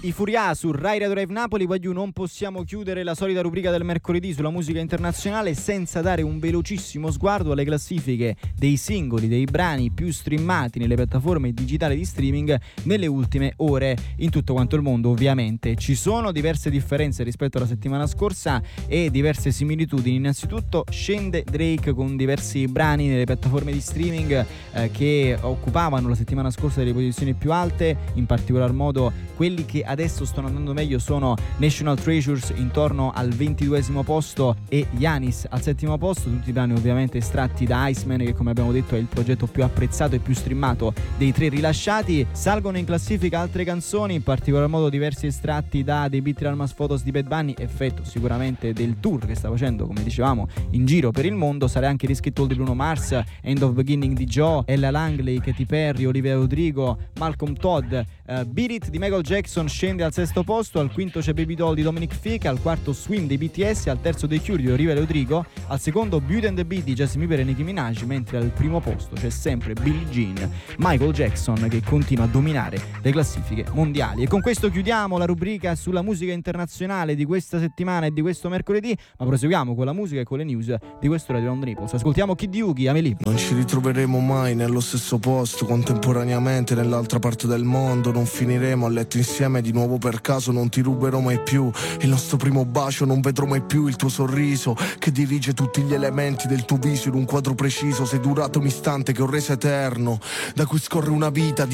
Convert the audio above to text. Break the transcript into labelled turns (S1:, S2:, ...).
S1: I Furia su Rai Radio Drive Napoli. Voglio, non possiamo chiudere la solita rubrica del mercoledì sulla musica internazionale senza dare un velocissimo sguardo alle classifiche dei singoli, dei brani più streamati nelle piattaforme digitali di streaming nelle ultime ore in tutto quanto il mondo. Ovviamente ci sono diverse differenze rispetto alla settimana scorsa e diverse similitudini. Innanzitutto scende Drake con diversi brani nelle piattaforme di streaming che occupavano la settimana scorsa delle posizioni più alte, in particolar modo quelli che adesso stanno andando meglio sono National Treasures intorno al 22esimo posto e Yanis al 7° posto, tutti i brani ovviamente estratti da Iceman, che come abbiamo detto è il progetto più apprezzato e più streamato dei 3 rilasciati. Salgono in classifica altre canzoni, in particolar modo diversi estratti da The Beat Almas Photos di Bad Bunny, effetto sicuramente del tour che sta facendo, come dicevamo, in giro per il mondo. Sarà anche Risk It All di Bruno Mars, End of Beginning di Joe, Ella Langley, Katy Perry, Olivia Rodrigo, Malcolm Todd. Beat It di Michael Jackson scende al 6° posto, al 5° c'è Baby Doll di Dominic Fike, al 4° Swim dei BTS, al 3° The Cure di Olivia Rodrigo, al 2° Beauty and the Beat di Justin Bieber e Nicki Minaj, mentre al 1° posto c'è sempre Billie Jean, Michael Jackson, che continua a dominare le classifiche mondiali. E con questo chiudiamo la rubrica sulla musica internazionale di questa settimana e di questo mercoledì, ma proseguiamo con la musica e con le news di questo Radio Round Naples. Ascoltiamo Kid Yugi, Amelie.
S2: Non ci ritroveremo mai nello stesso posto, contemporaneamente nell'altra parte del mondo. Non finiremo a letto insieme di nuovo per caso. Non ti ruberò mai più il nostro primo bacio. Non vedrò mai più il tuo sorriso che dirige tutti gli elementi del tuo viso in un quadro preciso. Sei durato un istante che ho reso eterno, da cui scorre una vita di